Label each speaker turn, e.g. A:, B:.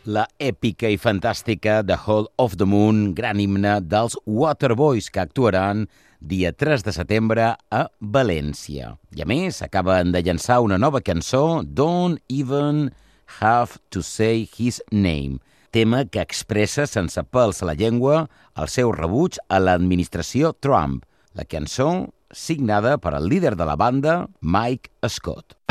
A: La èpica i fantàstica The Hall of the Moon, gran himne dels Waterboys, que actuaran dia 3 de setembre a València. I a més, acaben de llançar una nova cançó, Don't Even Have to Say His Name, tema que expressa sense pèls a la llengua el seu rebuig a l'administració Trump. La cançó signada per al líder de la banda, Mike Scott.